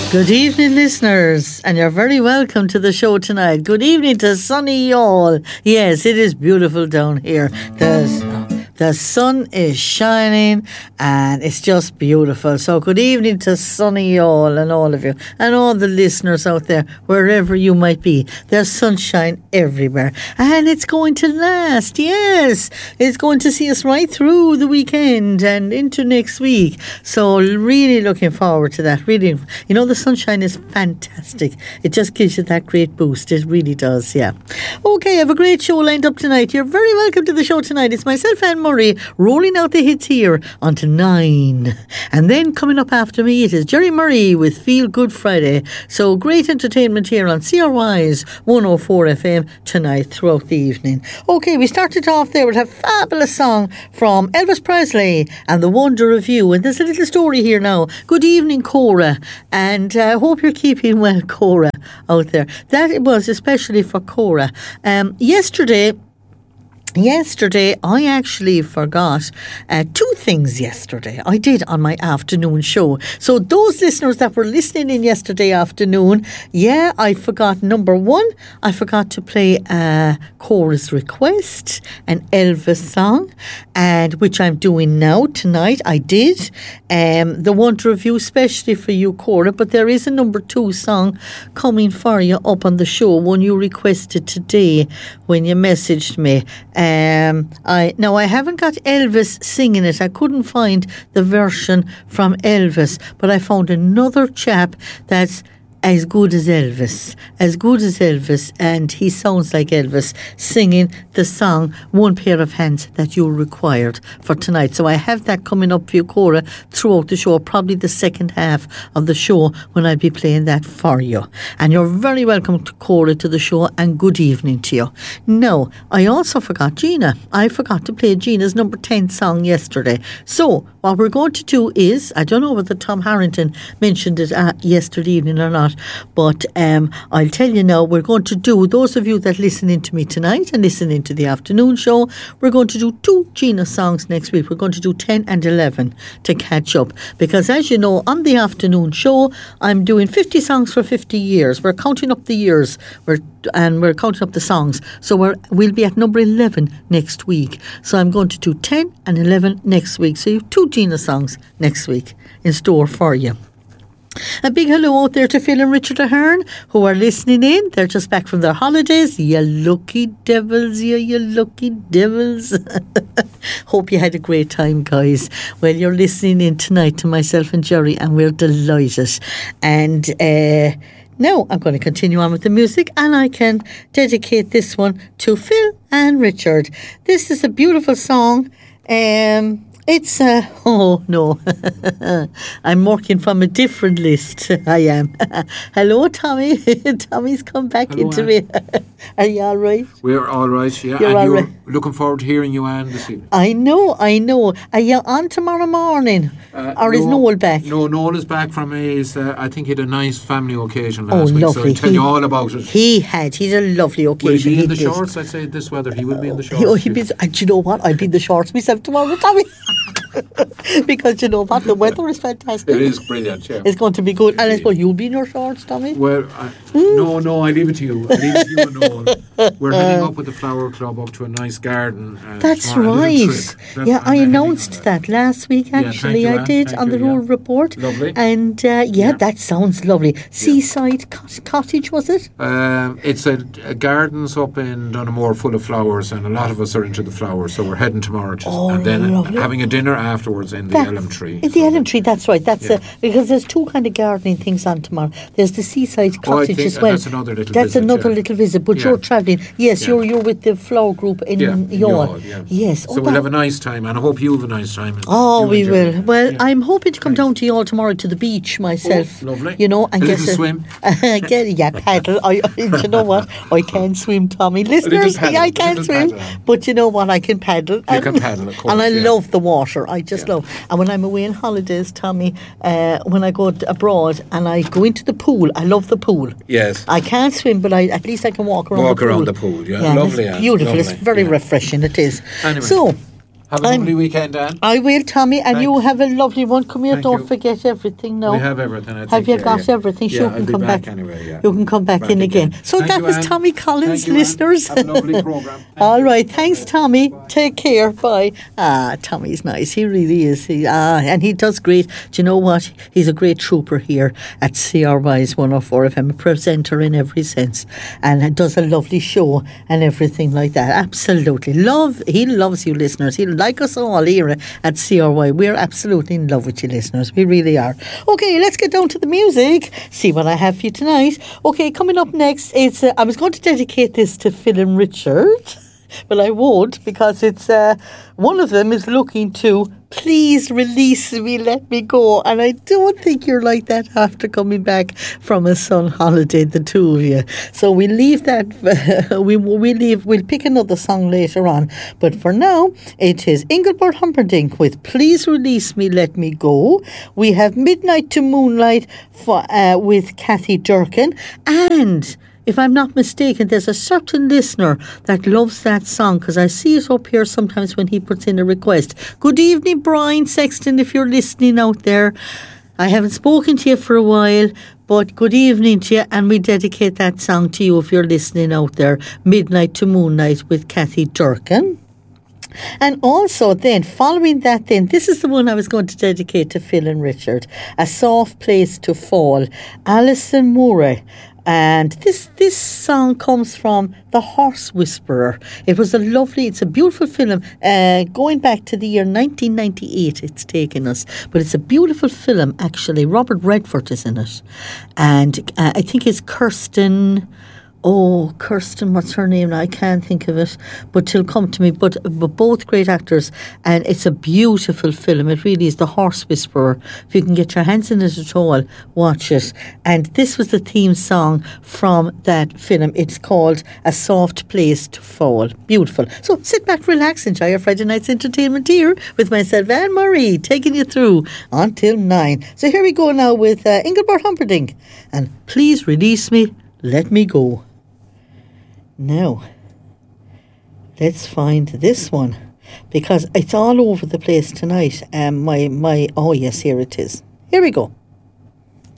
Good evening, listeners, and you're very welcome to the show tonight. Good evening to sunny y'all. Yes, it is beautiful down here. The sun is shining and it's just beautiful. So good evening to sunny y'all and all of you and all the listeners out there, wherever you might be. There's sunshine everywhere and it's going to last. Yes, it's going to see us right through the weekend and into next week. So really looking forward to that. Really, you know, the sunshine is fantastic. It just gives you that great boost. It really does, yeah. Okay, I have a great show lined up tonight. You're very welcome to the show tonight. It's myself and Murray rolling out the hits here until 9. And then coming up after me, it is Jerry Murray with Feel Good Friday. So great entertainment here on CRY's 104 FM tonight throughout the evening. Okay, we started off there with a fabulous song from Elvis Presley and The Wonder of You. And there's a little story here now. Good evening, Cora. And I hope you're keeping well, Cora, out there. That was especially for Cora. Yesterday, I actually forgot two things yesterday. I did on my afternoon show. So those listeners that were listening in yesterday afternoon, yeah, I forgot. Number one, I forgot to play Cora's request, an Elvis song, and which I'm doing now tonight. I did. The Wonder of You, especially for you, Cora. But there is a number 2 song coming for you up on the show, one you requested today when you messaged me. I haven't got Elvis singing it. I couldn't find the version from Elvis, but I found another chap that's as good as Elvis, and he sounds like Elvis singing the song One Pair of Hands that you required for tonight. So I have that coming up for you, Cora, throughout the show, probably the second half of the show when I'll be playing that for you. And you're very welcome, to Cora, to the show, and good evening to you. Now, I also forgot Gina. I forgot to play Gina's number 10 song yesterday. So what we're going to do is, I don't know whether Tom Harrington mentioned it yesterday evening or not, but I'll tell you now, we're going to do, those of you that listen in to me tonight and listen into the afternoon show, we're going to do 2 Gina songs next week. We're going to do 10 and 11 to catch up, because as you know, on the afternoon show, I'm doing 50 songs for 50 years. We're counting up the years, we're counting up the songs. So we'll be at number 11 next week. So I'm going to do 10 and 11 next week. So you have 2 Gina songs next week in store for you. A big hello out there to Phil and Richard Ahern, who are listening in. They're just back from their holidays. You lucky devils, you lucky devils. Hope you had a great time, guys. Well, you're listening in tonight to myself and Jerry, and we're delighted. And now I'm going to continue on with the music, and I can dedicate this one to Phil and Richard. This is a beautiful song. It's oh no, I'm working from a different list. I am. Hello, Tommy. Tommy's come back into me. Are you all right? We're all right, yeah. You're all right. Looking forward to hearing you, Anne, this evening. I know. Are you on tomorrow morning? Or is Noel back? No, Noel is back from his, I think he had a nice family occasion last week. Lovely. So I'll tell you all about it. He's a lovely occasion. Will he be in the shorts? I'd say this weather, he will be in the shorts. Do you know what? I'll be in the shorts myself tomorrow, Tommy. Because you know what, the weather is fantastic. It is brilliant, yeah. It's going to be good. And I suppose you'll be in your shorts, Tommy? Well, no, I leave it to you. And Noel. We're heading up with the Flower Club up to a nice garden. That's right. I announced that last week, actually. Yeah, I did on the Rural Report. Lovely. And that sounds lovely. Seaside cottage, was it? It's a gardens up in Donaghmore full of flowers, and a lot of us are into the flowers, so we're heading tomorrow. And then having a dinner afterwards in the Elm Tree. In the Elm Tree, that's right. That's because there's 2 kind of gardening things on tomorrow. There's the Seaside Cottage as well. That's another little visit. But you're travelling. Yes, you're with the flower group in Youghal. Yes. So we'll have a nice time, and I hope you have a nice time. We will. Well, I'm hoping to come down to Youghal tomorrow to the beach myself. Lovely. You know, and get a swim. Paddle. You know what? I can't swim, Tommy. Listeners, I can't swim. But you know what? I can paddle. You can paddle, of course. And I love the water. I just love. And when I'm away on holidays, Tommy, when I go abroad and I go into the pool, I love the pool. Yes. I can't swim, but at least I can walk around the pool. Lovely. It's beautiful. Lovely. It's very refreshing. It is. Anyway. So, Have a lovely weekend, Anne. I will, Tommy, and Thanks. you have a lovely one. Come here, Thank don't you. forget everything now. We have everything, I think. Have you got everything? Yeah, You I'll can be come back back. anyway, yeah. You can come back in again. So Thank that you, was Anne. Tommy Collins, Thank you, Anne. listeners. Have a lovely programme. All right, thanks, Tommy. Take care. Bye. Tommy's nice. He really is. And he does great. Do you know what? He's a great trooper here at CRY's 104 FM, a presenter in every sense, and does a lovely show and everything like that. Absolutely. He loves you, listeners. He like us all here at CRY. We're absolutely in love with you, listeners. We really are. Okay, let's get down to the music. See what I have for you tonight. Okay, coming up next, it's I was going to dedicate this to Phil and Richard, but I won't, because it's one of them is looking to please release me, let me go. And I don't think you're like that after coming back from a sun holiday, the two of you. So we leave that, we'll pick another song later on. But for now, it is Engelbert Humperdinck with Please Release Me, Let Me Go. We have Midnight to Moonlight with Kathy Durkin. And if I'm not mistaken, there's a certain listener that loves that song, because I see it up here sometimes when he puts in a request. Good evening, Brian Sexton, if you're listening out there. I haven't spoken to you for a while, but good evening to you, and we dedicate that song to you if you're listening out there. Midnight to Moonlight with Kathy Durkin. And also then, following that then, this is the one I was going to dedicate to Phil and Richard. A Soft Place to Fall, Alison Murray. And this song comes from The Horse Whisperer. It's a beautiful film, going back to the year 1998 it's taken us. But it's a beautiful film, actually. Robert Redford is in it. And I think it's Kirsten, what's her name now? I can't think of it, but she'll come to me. But both great actors, and it's a beautiful film. It really is. The Horse Whisperer. If you can get your hands in it at all, watch it. And this was the theme song from that film. It's called A Soft Place to Fall. Beautiful. So sit back, relax, enjoy your Friday night's entertainment here with myself, Anne Marie, taking you through until 9. So here we go now with Engelbert Humperdinck and Please Release Me, Let Me Go. Now, let's find this one, because it's all over the place tonight. Oh yes, here it is. Here we go.